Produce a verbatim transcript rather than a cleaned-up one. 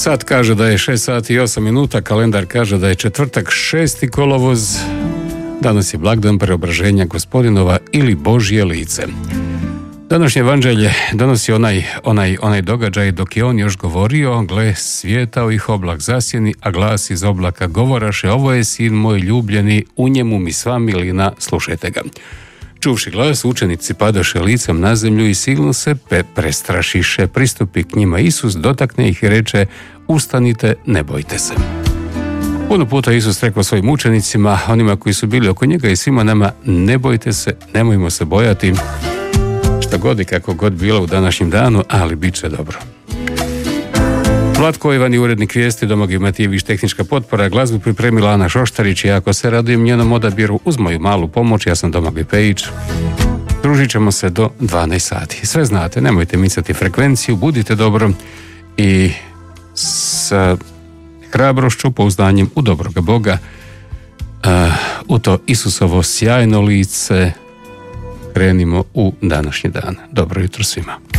Sat kaže da je šest sati i osam minuta, kalendar kaže da je četvrtak šesti kolovoz. Danas je blagdan Preobraženja Gospodinova ili Božje lice. Današnje evanđelje donosi onaj, onaj, onaj događaj dok je on još govorio, gle, svijetao ih oblak zasjeni, a glas iz oblaka govoraše, ovo je sin moj ljubljeni, u njemu mi sva milina, slušajte ga. Čuvši glas, učenici padoše licem na zemlju i silno se pe prestrašiše. Pristupi k njima Isus, dotakne ih i reče, ustanite, ne bojte se. Puno puta Isus rekao svojim učenicima, onima koji su bili oko njega i svima nama, ne bojte se, nemojmo se bojati, šta god i kako god bilo u današnjem danu, ali bit će dobro. Vlatko Ivan je urednik vijesti, Domagoj Matijević tehnička potpora, glazbu pripremila Ana Šoštarić i jako se radujem njenom odabiru uz moju malu pomoć, ja sam Domagoj Pejić. Družit ćemo se do dvanaest sati. Sve znate, nemojte micati frekvenciju, budite dobro i sa hrabrošću, pouzdanjem u dobroga Boga, uh, u to Isusovo sjajno lice krenimo u današnji dan. Dobro jutro svima.